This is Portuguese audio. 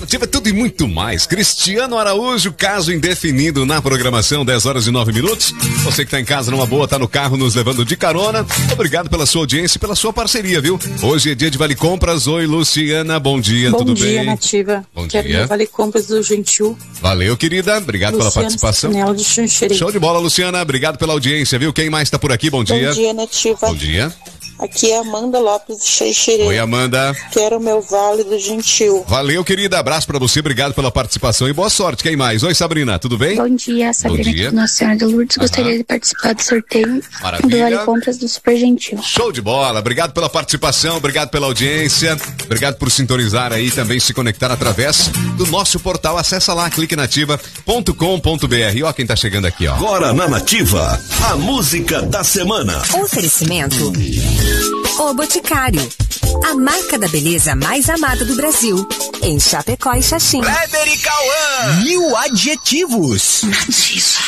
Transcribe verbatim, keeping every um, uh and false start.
Nativa é tudo e muito mais. Cristiano Araújo, caso indefinido na programação, dez horas e nove minutos. Você que tá em casa numa boa, tá no carro nos levando de carona. Obrigado pela sua audiência e pela sua parceria, viu? Hoje é dia de Vale Compras. Oi, Luciana, bom dia, bom tudo dia, bem? Bom dia, Nativa. Bom Quero dia. Vale Compras do Gentil. Valeu, querida. Obrigado Luciana pela participação. De Xanxerê. Show de bola, Luciana. Obrigado pela audiência, viu? Quem mais tá por aqui? Bom dia. Bom dia, Nativa. Bom dia. Aqui é Amanda Lopes de Xanxerê. Oi, Amanda. Quero o meu Vale do Gentil. Valeu, querida. Abraço pra você. Obrigado pela participação e boa sorte. Quem mais? Oi, Sabrina. Tudo bem? Bom dia, Sabrina Bom dia. aqui do Nossa Senhora de Lourdes. Uhum. Gostaria de participar do sorteio Maravilha. do Vale Compras do Super Gentil. Show de bola. Obrigado pela participação. Obrigado pela audiência. Obrigado por sintonizar aí, também se conectar através do nosso portal. Acessa lá, clique nativa ponto com ponto br. Ó quem tá chegando aqui, ó. Agora na Nativa, a música da semana. Oferecimento O Boticário, a marca da beleza mais amada do Brasil, em Chapecó e Xaxim. Kleber e Cauã, mil adjetivos. Nativa.